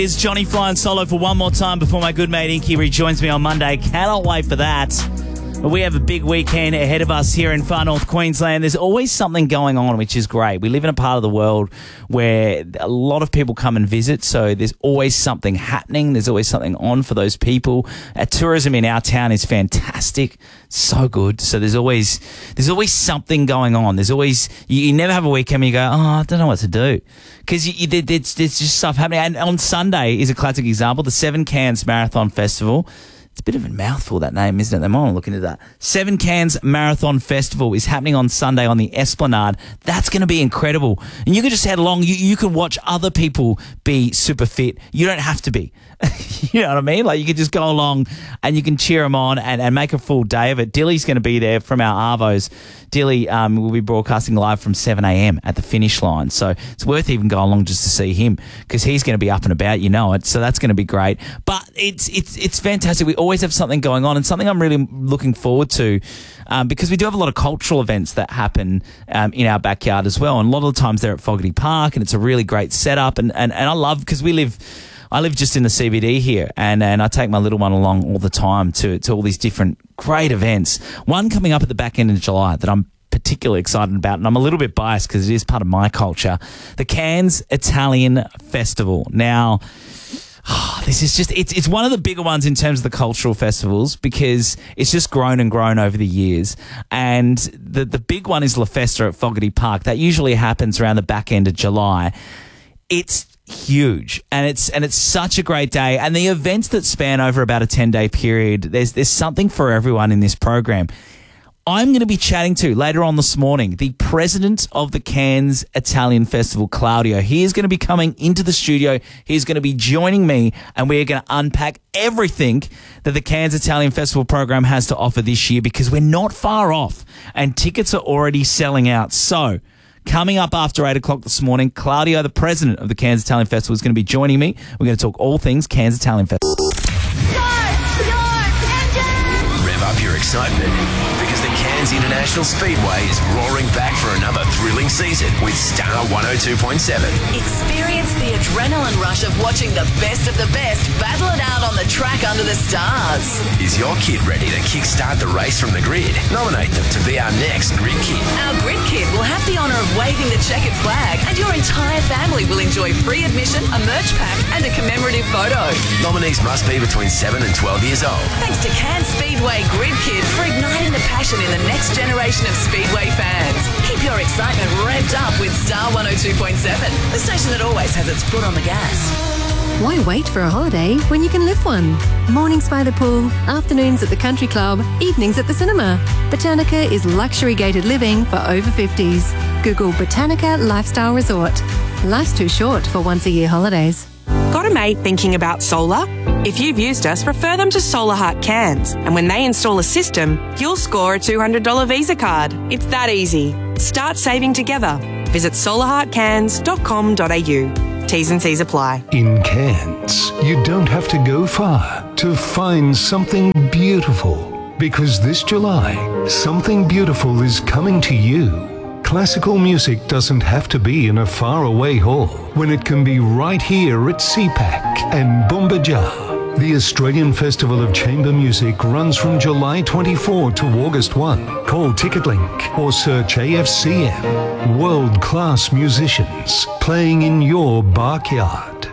Is Johnny flying solo for one more time before my good mate Inky rejoins me on Monday. Cannot wait for that. We have a big weekend ahead of us here in far north Queensland. There's always something going on, which is great. We live in a part of the world where a lot of people come and visit, so there's always something happening. There's always something on for those people. Tourism in our town is fantastic, so good. So there's always something going on. There's always you never have a weekend where you go, I don't know what to do, because there's just stuff happening. And on Sunday is a classic example, the Seven Cans Marathon Festival. It's a bit of a mouthful, that name, isn't it? They might want to look into that. Seven Cans Marathon Festival is happening on Sunday on the Esplanade. That's going to be incredible. And you can just head along. You can watch other people be super fit. You don't have to be. You know what I mean? Like, you can just go along and you can cheer them on and make a full day of it. Dilly's going to be there from our Arvos. Dilly will be broadcasting live from 7 a.m. at the finish line. So it's worth even going along just to see him, because he's going to be up and about, you know it. So that's going to be great. But it's fantastic. We always have something going on, and something I'm really looking forward to, because we do have a lot of cultural events that happen in our backyard as well. And a lot of the times they're at Fogarty Park, and it's a really great setup. And I love, because I live just in the CBD here, and I take my little one along all the time to all these different great events. One coming up at the back end of July that I'm particularly excited about, and I'm a little bit biased because it is part of my culture, the Cairns Italian Festival. Now, this is just, it's one of the bigger ones in terms of the cultural festivals, because it's just grown and grown over the years. And the big one is La Festa at Fogarty Park. That usually happens around the back end of July. It's huge, and it's such a great day. And the events that span over about a 10-day period, there's something for everyone in this program. I'm going to be chatting to, later on this morning, the president of the Cairns Italian Festival, Claudio. He is going to be coming into the studio. He's going to be joining me, and we're going to unpack everything that the Cairns Italian Festival program has to offer this year, because we're not far off, and tickets are already selling out. So, coming up after 8 o'clock this morning, Claudio, the president of the Cairns Italian Festival, is going to be joining me. We're going to talk all things Cairns Italian Festival. Rev up your excitement, because the Cairns International Speedway is roaring back for another thrilling season with Star 102.7. Experience the adrenaline rush of watching the best battle it out on the track under the stars. Is your kid ready to kickstart the race from the grid? Nominate them to be our next Grid Kid. Our Grid Kid will have the honour of waving the checkered flag, and your entire family will enjoy free admission, a merch pack, and a commemorative photo. Nominees must be between 7 and 12 years old. Thanks to Cairns Speedway Grid Kid for igniting the passion in the next generation of Speedway fans. Keep your excitement revved up with Star 102.7, the station that always has its foot on the gas. Why wait for a holiday when you can live one? Mornings by the pool, afternoons at the country club, evenings at the cinema. Botanica is luxury gated living for over 50s. Google Botanica Lifestyle Resort. Life's too short for once-a-year holidays. Got a mate thinking about solar? If you've used us, refer them to Solar Heart Cairns, and when they install a system, you'll score a $200 Visa card. It's that easy. Start saving together. Visit solarheartcairns.com.au. T's and C's apply. In Cairns, you don't have to go far to find something beautiful, because this July, something beautiful is coming to you. Classical music doesn't have to be in a faraway hall when it can be right here at CPAC and Bumbajar. The Australian Festival of Chamber Music runs from July 24 to August 1. Call TicketLink or search AFCM. World-class musicians playing in your backyard.